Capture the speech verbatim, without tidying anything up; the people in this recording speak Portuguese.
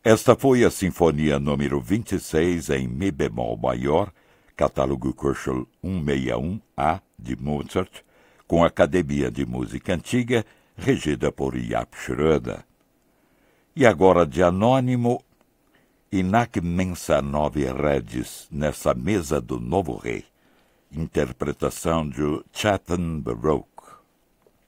Esta foi a Sinfonia número vinte e seis em Mi bemol maior, catálogo Köchel cento e sessenta e um A de Mozart, com a Academia de Música Antiga, regida por Jaap Schröder. E agora de Anônimo, Inac mensa nove redes nessa mesa do novo rei, interpretação de Chatham Baroque.